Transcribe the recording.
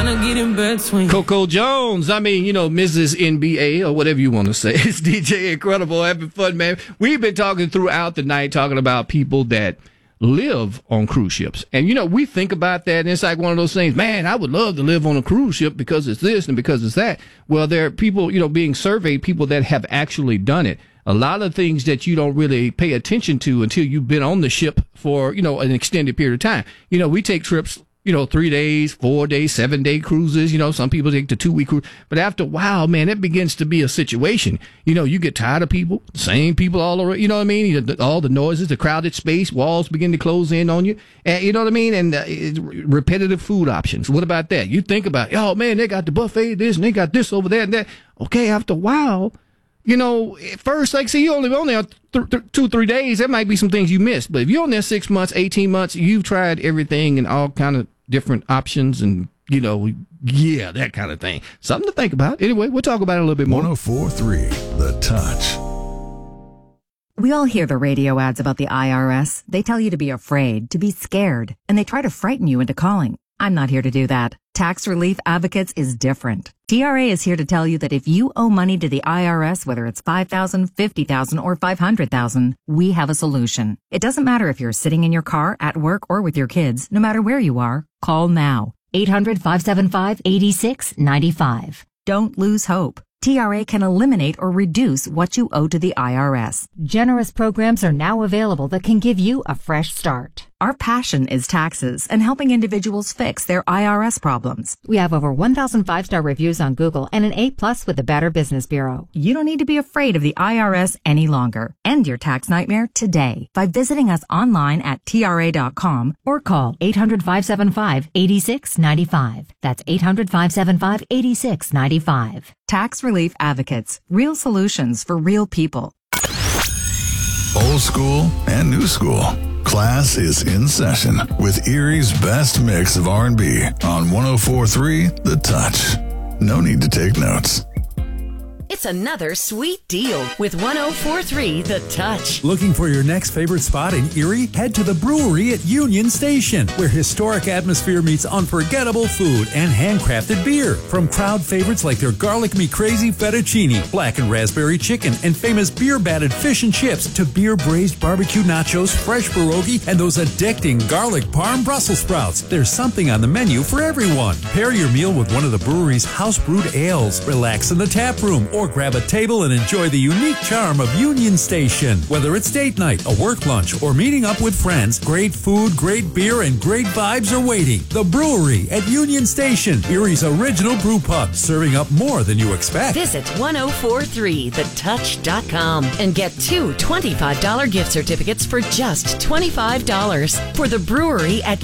trying to get in between. Coco Jones, Mrs. NBA or whatever you want to say. It's DJ Incredible, having fun, man. We've been talking throughout the night, talking about people that live on cruise ships. And, we think about that, and it's like one of those things, man, I would love to live on a cruise ship because it's this and because it's that. Well, there are people, being surveyed, people that have actually done it. A lot of things that you don't really pay attention to until you've been on the ship for, an extended period of time. We take trips, 3 days, 4 days, 7-day cruises. Some people take the 2-week cruise. But after a while, man, it begins to be a situation. You get tired of people, same people all around, you know what I mean? All the noises, the crowded space, walls begin to close in on you. And, you know what I mean? And repetitive food options. What about that? You think about, oh, man, they got the buffet, this, and they got this over there and that. Okay, after a while, at first, like, see, you only on there 2-3 days, there might be some things you missed. But if you're on there 6 months, 18 months, you've tried everything and all kind of different options and, that kind of thing. Something to think about. Anyway, we'll talk about it a little bit more. 104.3 The Touch. We all hear the radio ads about the IRS. They tell you to be afraid, to be scared, and they try to frighten you into calling. I'm not here to do that. Tax Relief Advocates is different. TRA is here to tell you that if you owe money to the IRS, whether it's $5,000, $50,000, or $500,000, we have a solution. It doesn't matter if you're sitting in your car, at work, or with your kids. No matter where you are, call now. 800-575-8695. Don't lose hope. TRA can eliminate or reduce what you owe to the IRS. Generous programs are now available that can give you a fresh start. Our passion is taxes and helping individuals fix their IRS problems. We have over 1,000 5-star reviews on Google and an A+ with the Better Business Bureau. You don't need to be afraid of the IRS any longer. End your tax nightmare today by visiting us online at TRA.com or call 800-575-8695. That's 800-575-8695. Tax Relief Advocates. Real solutions for real people. Old school and new school. Class is in session with Erie's best mix of R&B on 104.3 The Touch. No need to take notes. It's another sweet deal with 104.3 The Touch. Looking for your next favorite spot in Erie? Head to the brewery at Union Station, where historic atmosphere meets unforgettable food and handcrafted beer. From crowd favorites like their Garlic Me Crazy fettuccine, black and raspberry chicken, and famous beer-batted fish and chips, to beer-braised barbecue nachos, fresh pierogi, and those addicting garlic parm Brussels sprouts. There's something on the menu for everyone. Pair your meal with one of the brewery's house-brewed ales, relax in the tap room, or grab a table and enjoy the unique charm of Union Station. Whether it's date night, a work lunch, or meeting up with friends, great food, great beer, and great vibes are waiting. The Brewery at Union Station, Erie's original brew pub, serving up more than you expect. Visit 1043thetouch.com and get 2 $25 gift certificates for just $25 for the Brewery at